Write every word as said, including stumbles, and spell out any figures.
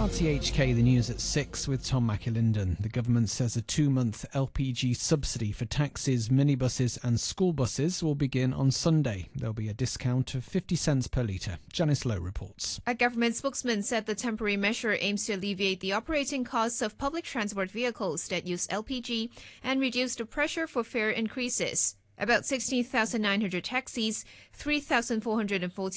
R T H K, the news at six with Tom Mackie-Linden. The government says a two-month L P G subsidy for taxis, minibuses and school buses will begin on Sunday. There'll be a discount of fifty cents per litre. Janice Lowe reports. A government spokesman said the temporary measure aims to alleviate the operating costs of public transport vehicles that use L P G and reduce the pressure for fare increases. About sixteen thousand nine hundred taxis, three thousand four hundred fourteen